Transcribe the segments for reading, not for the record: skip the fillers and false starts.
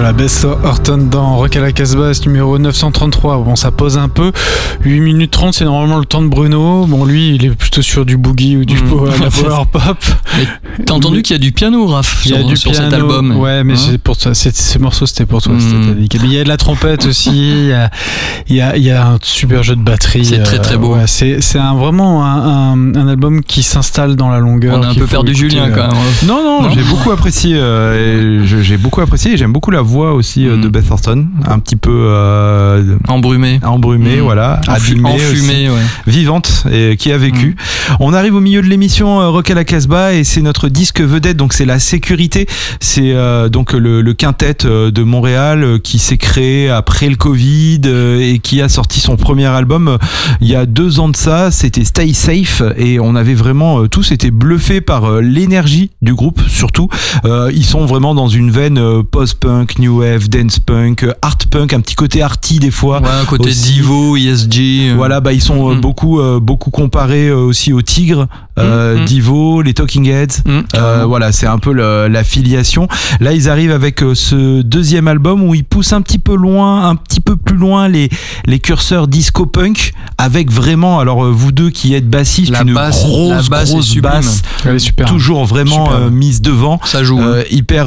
Voilà, Bess Orton dans Rock à la Casbah, numéro 933. Bon, ça pose un peu. 8 minutes 30, c'est normalement le temps de Bruno. Bon, lui, il est plutôt sur du boogie ou du la power pop. Mais t'as entendu qu'il y a du piano, Raph, sur cet album. Ouais, mais c'est pour toi. Ce morceau, c'était pour toi. Mais il y a de la trompette aussi. Il y a un super jeu de batterie. C'est très très beau. Ouais, c'est vraiment un album qui s'installe dans la longueur. On a un peu perdu Julien quand même. Non, j'ai beaucoup apprécié. J'ai beaucoup apprécié. Et j'aime beaucoup la voix aussi de Beth Orton, un petit peu embrumée, voilà, enfumée, ouais. Vivante et qui a vécu. On arrive au milieu de l'émission Rock à la Casbah et c'est notre disque vedette, donc c'est La Sécurité. C'est donc le quintet de Montréal qui s'est créé après le Covid et qui a sorti son premier album il y a 2 ans de ça. C'était Stay Safe et on avait vraiment tous été bluffés par l'énergie du groupe, surtout. Ils sont vraiment dans une veine post-punk, new wave, dance punk, art punk, un petit côté arty des fois. Ouais, un côté aussi. Divo, ESG. Voilà, ils sont beaucoup comparés aussi aux Tigres, Divo, les Talking Heads. Voilà, c'est un peu la filiation. Là, ils arrivent avec ce deuxième album où ils poussent un petit peu plus loin les curseurs disco punk avec vraiment, alors vous deux qui êtes bassistes, une grosse basse, toujours vraiment mise devant. Ça joue. Hyper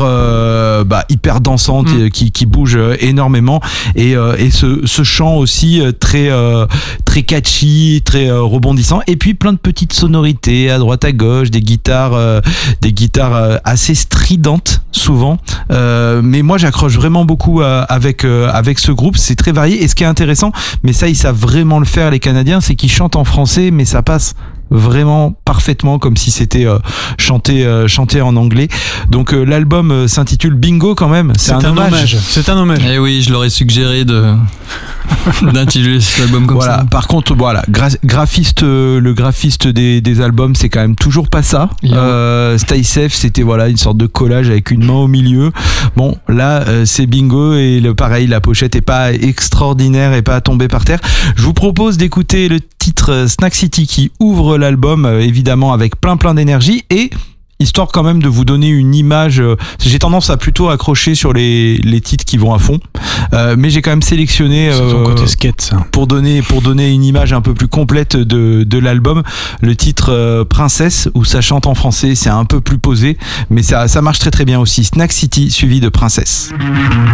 dansante, qui bouge énormément et ce chant aussi très catchy, très rebondissant, et puis plein de petites sonorités à droite à gauche, des guitares assez stridentes souvent, mais moi j'accroche vraiment beaucoup avec ce groupe. C'est très varié et ce qui est intéressant, mais ça ils savent vraiment le faire les Canadiens, c'est qu'ils chantent en français mais ça passe vraiment parfaitement comme si c'était chanté en anglais. Donc l'album s'intitule Bingo quand même. C'est un hommage. C'est un hommage. Eh oui, je leur ai suggéré d'intituler cet album comme ça. Par contre, voilà, le graphiste des albums, c'est quand même toujours pas ça. Stay Safe, c'était une sorte de collage avec une main au milieu. Bon, là, c'est Bingo et pareil, la pochette est pas extraordinaire et pas tombée par terre. Je vous propose d'écouter le titre Snack City qui ouvre l'album, évidemment avec plein d'énergie, et histoire quand même de vous donner une image. J'ai tendance à plutôt accrocher sur les titres qui vont à fond, mais j'ai quand même sélectionné ton côté skate, ça. pour donner une image un peu plus complète de l'album, le titre Princesse, où ça chante en français, c'est un peu plus posé, mais ça marche très très bien aussi. Snack City suivi de Princesse.